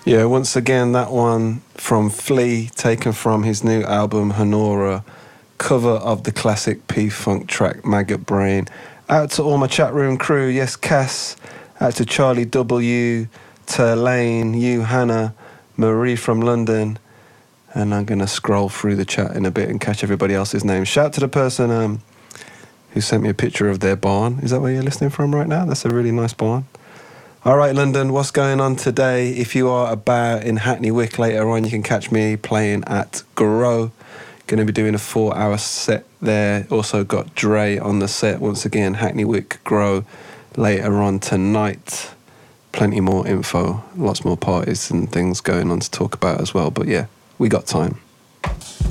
Yeah, once again, that one from Flea, taken from his new album, Honora, cover of the classic P-Funk track, Maggot Brain. Out to all my chat room crew, yes, Cass, out to Charlie W, to Elaine, you, Hannah, Marie from London, and I'm going to scroll through the chat in a bit and catch everybody else's name. Shout to the person who sent me a picture of their barn. Is that where you're listening from right now? That's a really nice barn. All right, London, what's going on today? If you are about in Hackney Wick later on, you can catch me playing at Grow. Going to be doing a 4-hour set there. Also got Dre on the set. Once again, Hackney Wick Grow later on tonight. Plenty more info, lots more parties and things going on to talk about as well. But yeah, we got time.